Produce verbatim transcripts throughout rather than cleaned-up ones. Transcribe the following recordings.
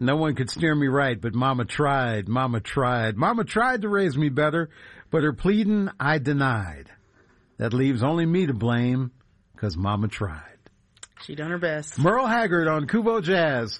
No one could steer me right, but Mama tried, Mama tried. Mama tried to raise me better, but her pleading I denied. That leaves only me to blame, 'cause Mama tried. She done her best. Merle Haggard on Kuvo Jazz.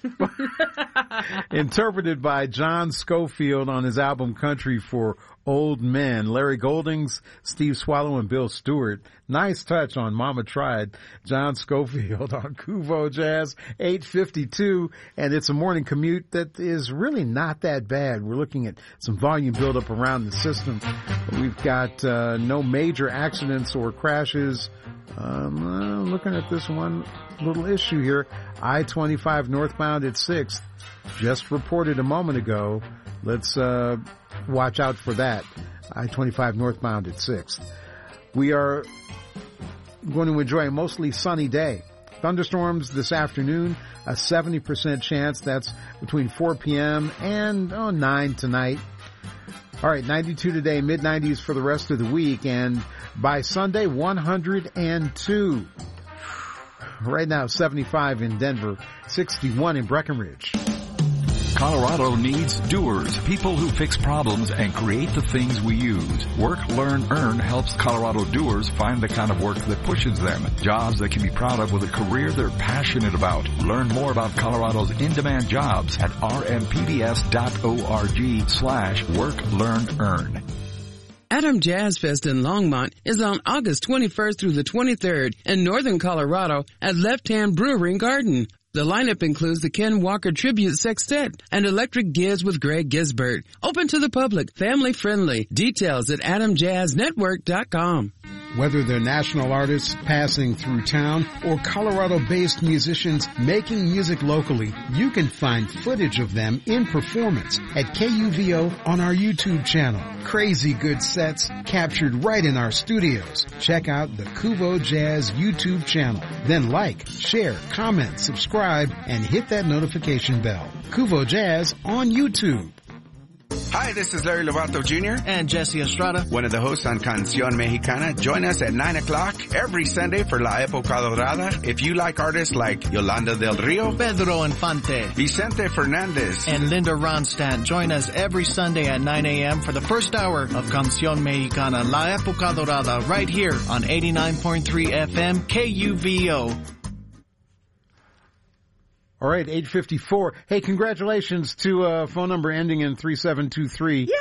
Interpreted by John Schofield on his album Country for Old Men. Larry Goldings, Steve Swallow, and Bill Stewart. Nice touch on Mama Tried. John Schofield on Kuvo Jazz, eight fifty-two. And it's a morning commute that is really not that bad. We're looking at some volume buildup around the system. We've got uh, no major accidents or crashes. Um, uh, looking at this one little issue here. I twenty-five northbound at sixth. Just reported a moment ago. Let's uh watch out for that. I twenty-five northbound at sixth. We are going to enjoy a mostly sunny day. Thunderstorms this afternoon, a seventy percent chance. That's between four p.m. and oh, nine tonight. All right, ninety-two today, mid nineties for the rest of the week, and by Sunday, one hundred two. Right now, seventy-five in Denver, sixty-one in Breckenridge. Colorado needs doers, people who fix problems and create the things we use. Work, Learn, Earn helps Colorado doers find the kind of work that pushes them. Jobs they can be proud of with a career they're passionate about. Learn more about Colorado's in-demand jobs at rmpbs.org slash work, learn, earn. Adam Jazz Fest in Longmont is on August twenty-first through the twenty-third in northern Colorado at Left Hand Brewery and Garden. The lineup includes the Ken Walker Tribute Sextet and Electric Giz with Greg Gisbert. Open to the public, family friendly. Details at adam jazz network dot com. Whether they're national artists passing through town or Colorado-based musicians making music locally, you can find footage of them in performance at K U V O on our YouTube channel. Crazy good sets captured right in our studios. Check out the Kuvo Jazz YouTube channel. Then like, share, comment, subscribe, and hit that notification bell. Kuvo Jazz on YouTube. Hi, this is Larry Lovato Junior And Jesse Estrada, one of the hosts on Canción Mexicana. Join us at nine o'clock every Sunday for La Época Dorada. If you like artists like Yolanda del Rio, Pedro Infante, Vicente Fernandez, and Linda Ronstadt, join us every Sunday at nine a.m. for the first hour of Canción Mexicana, La Época Dorada, right here on eighty-nine point three F M K U V O. All right, eight fifty-four. Hey, congratulations to uh phone number ending in three seven two three. Yay!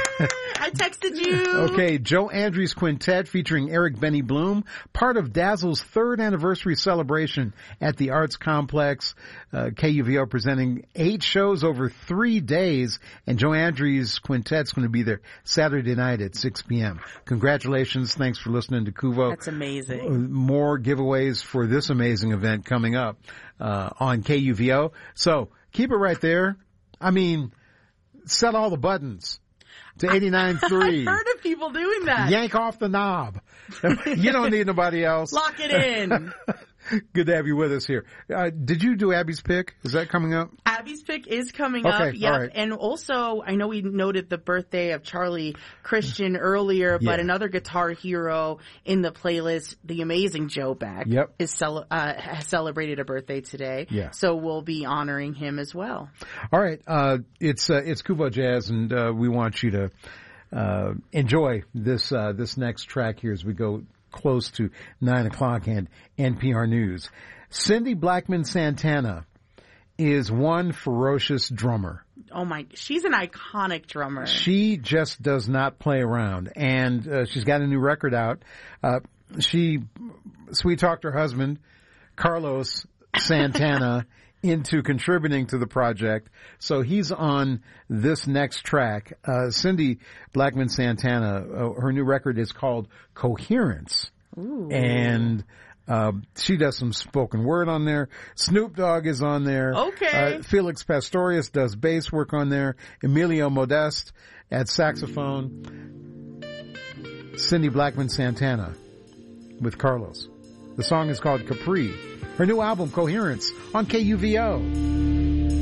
I texted you. Okay, Joe Andrews Quintet featuring Eric Benny Bloom, part of Dazzle's third anniversary celebration at the Arts Complex. Uh, K U V O presenting eight shows over three days, and Joe Andrews Quintet's going to be there Saturday night at six p.m. Congratulations. Thanks for listening to Kuvo. That's amazing. Uh, more giveaways for this amazing event coming up uh on K U V O. So keep it right there. I mean, set all the buttons to eighty-nine point three. I've heard of people doing that. Yank off the knob. You don't need nobody else. Lock it in. Good to have you with us here. Uh, did you do Abby's Pick? Is that coming up? Abby's Pick is coming okay, up. Yep. All right. And also, I know we noted the birthday of Charlie Christian earlier, but yeah. another guitar hero in the playlist, the amazing Joe Beck, yep. is cel- uh, has celebrated a birthday today. Yeah. So we'll be honoring him as well. All right. Uh, it's uh, it's Kuvo Jazz, and uh, we want you to uh, enjoy this uh, this next track here as we go close to nine o'clock and N P R News. Cindy Blackman Santana is one ferocious drummer. Oh my, she's an iconic drummer. She just does not play around, and uh, she's got a new record out. Uh, she sweet talked her husband, Carlos Santana, into contributing to the project. So he's on this next track. Uh, Cindy Blackman Santana, uh, her new record is called Coherence. Ooh. And uh, she does some spoken word on there. Snoop Dogg is on there. Okay. Uh, Felix Pastorius does bass work on there. Emilio Modeste at saxophone. Cindy Blackman Santana with Carlos. The song is called Capri. Her new album, Coherence, on K U V O.